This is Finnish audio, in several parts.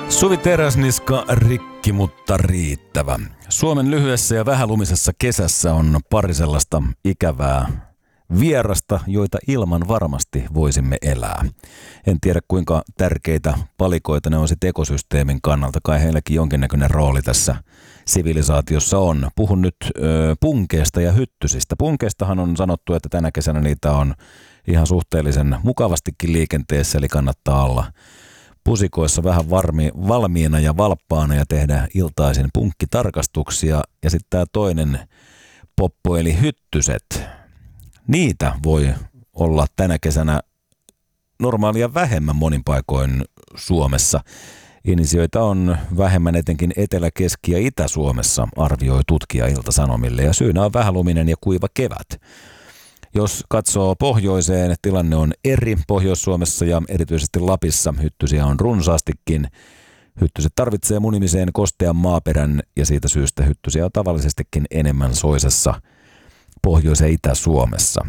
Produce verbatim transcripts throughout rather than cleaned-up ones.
Suvi Teräsniska, rikki mutta riittävä. Suomen lyhyessä ja vähälumisessa kesässä on pari sellaista ikävää vierasta, joita ilman varmasti voisimme elää. En tiedä kuinka tärkeitä palikoita ne on sit ekosysteemin kannalta, kai heilläkin jonkinnäköinen rooli tässä sivilisaatiossa on. Puhun nyt ö, punkeista ja hyttysistä. Punkeistahan on sanottu, että tänä kesänä niitä on ihan suhteellisen mukavastikin liikenteessä, eli kannattaa olla pusikoissa vähän varmi, valmiina ja valppaana ja tehdä iltaisin punkkitarkastuksia. Ja sitten tämä toinen poppo eli hyttyset. Niitä voi olla tänä kesänä normaalia vähemmän monin paikoin Suomessa. Inisioita on vähemmän etenkin Etelä-, Keski- ja Itä-Suomessa, arvioi tutkija Ilta-Sanomille. Ja syynä on vähäluminen ja kuiva kevät. Jos katsoo pohjoiseen, tilanne on eri. Pohjois-Suomessa ja erityisesti Lapissa hyttysiä on runsaastikin. Hyttyset tarvitsee munimiseen kostean maaperän ja siitä syystä hyttysiä on tavallisestikin enemmän soisessa Pohjois- ja Itä-Suomessa.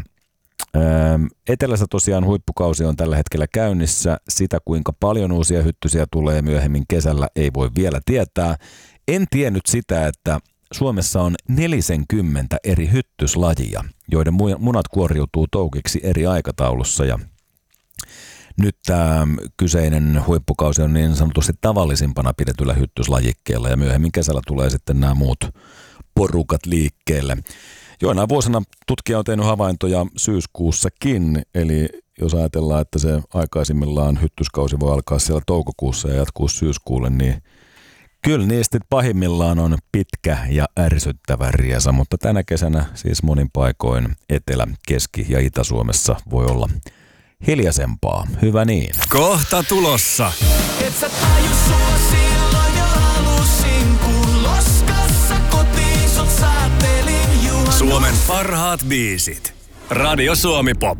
Etelässä tosiaan huippukausi on tällä hetkellä käynnissä. Sitä, kuinka paljon uusia hyttysiä tulee myöhemmin kesällä, ei voi vielä tietää. En tiennyt sitä, että Suomessa on neljäkymmentä eri hyttyslajia, joiden munat kuoriutuu toukiksi eri aikataulussa. Ja nyt tämä kyseinen huippukausi on niin sanotusti tavallisimpana pidetyllä hyttyslajikkeella ja myöhemmin kesällä tulee sitten nämä muut porukat liikkeelle. Joinain vuosina tutkija on tehnyt havaintoja syyskuussakin, eli jos ajatellaan, että se aikaisimmillaan hyttyskausi voi alkaa siellä toukokuussa ja jatkuu syyskuulle, niin kyllä niistä pahimmillaan on pitkä ja ärsyttävä riesa, mutta tänä kesänä siis monin paikoin Etelä-, Keski- ja Itä-Suomessa voi olla hiljaisempaa. Hyvä niin. Kohta tulossa. Et sä taju sua silloin jo halusin, kun loskassa kotiin sut saatelin juhannus. Suomen parhaat biisit. Radio Suomi Pop.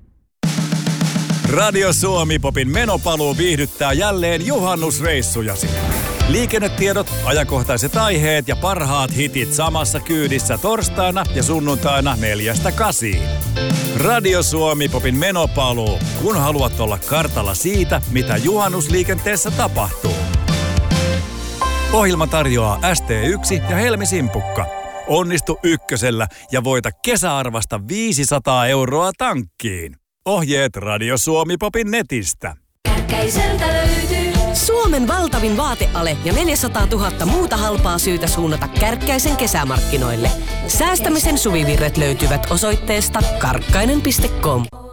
Radio Suomi Popin menopaluu viihdyttää jälleen juhannusreissujasi. Liikennetiedot, ajankohtaiset aiheet ja parhaat hitit samassa kyydissä torstaina ja sunnuntaina neljästä kasiin. Radio Suomi Popin menopaluu, kun haluat olla kartalla siitä, mitä juhannusliikenteessä tapahtuu. Ohjelma tarjoaa S T yksi ja Helmi Simpukka. Onnistu ykkösellä ja voita kesäarvasta viisisataa euroa tankkiin. Ohjeet Radio Suomi Popin netistä. Kärkkäiseltä löytyy Suomen valtavin vaateale ja neljäsataatuhatta muuta halpaa syytä suunnata Kärkkäisen kesämarkkinoille. Säästämisen suvivirret löytyvät osoitteesta karkkainen piste com.